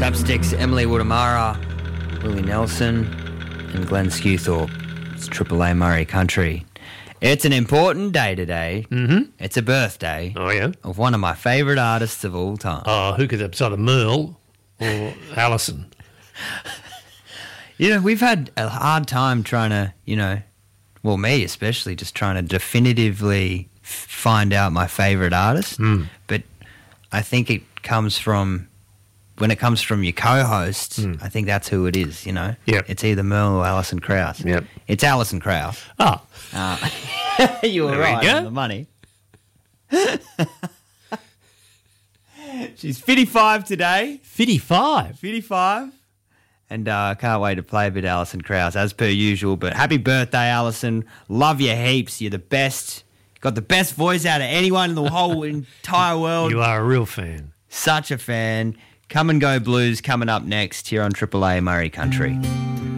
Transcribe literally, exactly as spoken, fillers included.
Trapsticks, Emily Woodamara, Willie Nelson, and Glenn Skewthorpe. It's Triple A Murray Country. It's an important day today. Mm-hmm. It's a birthday Oh, yeah? of one of my favourite artists of all time. Oh, who could have sort of Merle or Alison? You know, we've had a hard time trying to, you know, well, me especially, just trying to definitively f- find out my favourite artist. Mm. But I think it comes from, when it comes from your co-hosts, Mm. I think that's who it is, you know? Yep. It's either Merle or Alison Krauss. Yep. It's Alison Krauss. Ah, Uh, you were There we right go. on the money. She's fifty-five today. fifty-five. fifty-five. And I uh, can't wait to play a bit of Alison Krauss, as per usual. But happy birthday, Alison. Love you heaps. You're the best. Got the best voice out of anyone in the whole entire world. You are a real fan. Such a fan. Come and Go Blues coming up next here on Triple A Murray Country.